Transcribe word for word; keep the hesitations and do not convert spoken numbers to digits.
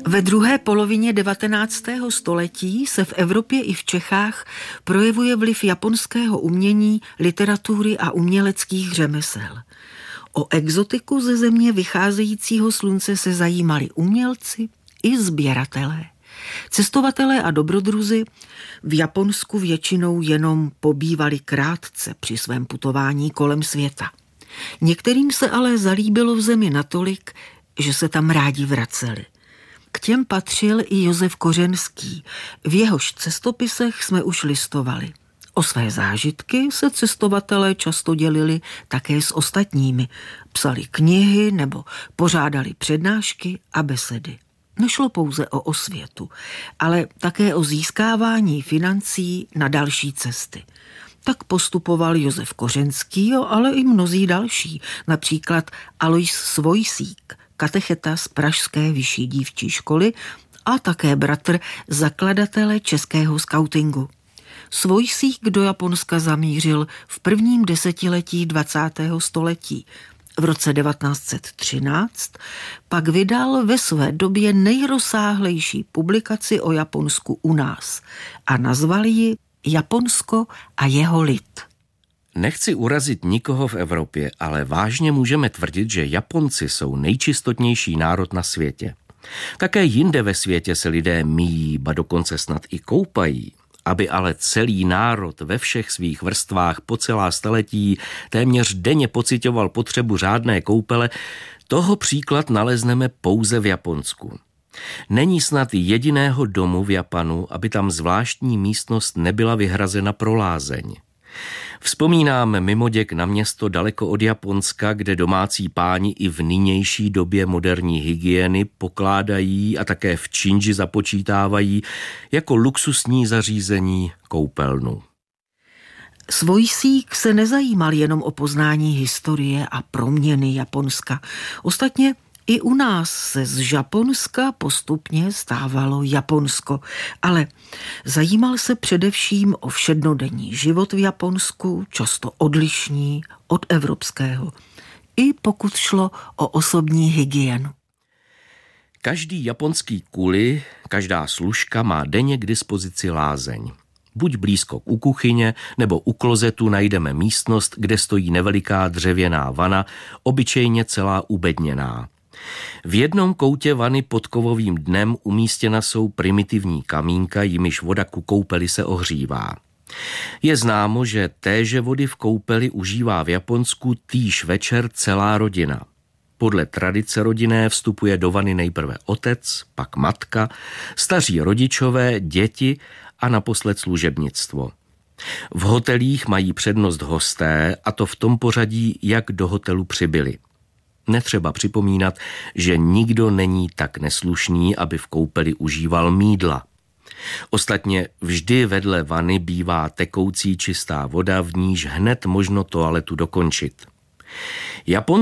Ve druhé polovině devatenáctého století se v Evropě i v Čechách projevuje vliv japonského umění, literatury a uměleckých řemesel. O exotiku ze země vycházejícího slunce se zajímali umělci i sběratelé. Cestovatelé a dobrodruzi v Japonsku většinou jenom pobývali krátce při svém putování kolem světa. Některým se ale zalíbilo v zemi natolik, že se tam rádi vraceli. K těm patřil i Josef Kořenský. V jehož cestopisech jsme už listovali. O své zážitky se cestovatelé často dělili také s ostatními. Psali knihy nebo pořádali přednášky a besedy. Nešlo pouze o osvětu, ale také o získávání financí na další cesty. Tak postupoval Josef Kořenský, ale i mnozí další, například Alois Svojsík, katecheta z pražské vyšší dívčí školy a také bratr zakladatele českého skautingu. Svojsík do Japonska zamířil v prvním desetiletí dvacátého století. V roce devatenáct set třináct pak vydal ve své době nejrozsáhlejší publikaci o Japonsku u nás a nazval ji Japonsko a jeho lid. Nechci urazit nikoho v Evropě, ale vážně můžeme tvrdit, že Japonci jsou nejčistotnější národ na světě. Také jinde ve světě se lidé míjí, ba dokonce snad i koupají. Aby ale celý národ ve všech svých vrstvách po celá staletí téměř denně pociťoval potřebu řádné koupele, toho příklad nalezneme pouze v Japonsku. Není snad jediného domu v Japanu, aby tam zvláštní místnost nebyla vyhrazena pro lázeň. Vzpomínám mimoděk na město daleko od Japonska, kde domácí páni i v nynější době moderní hygieny pokládají a také v činži započítávají jako luxusní zařízení koupelnu. Svojsík se nezajímal jenom o poznání historie a proměny Japonska. Ostatně i u nás se z Japonska postupně stávalo Japonsko, ale zajímal se především o všednodenní život v Japonsku, často odlišný od evropského, i pokud šlo o osobní hygienu. Každý japonský kuli, každá služka má denně k dispozici lázeň. Buď blízko u kuchyně, nebo u klozetu najdeme místnost, kde stojí neveliká dřevěná vana, obyčejně celá ubedněná. V jednom koutě vany pod kovovým dnem umístěna jsou primitivní kamínka, jimiž voda ku koupeli se ohřívá. Je známo, že téže vody v koupeli užívá v Japonsku týž večer celá rodina. Podle tradice rodinné vstupuje do vany nejprve otec, pak matka, staří rodičové, děti a naposled služebnictvo. V hotelích mají přednost hosté, a to v tom pořadí, jak do hotelu přibyli. Netřeba připomínat, že nikdo není tak neslušný, aby v koupeli užíval mýdla. Ostatně vždy vedle vany bývá tekoucí čistá voda, v níž hned možno toaletu dokončit. Japon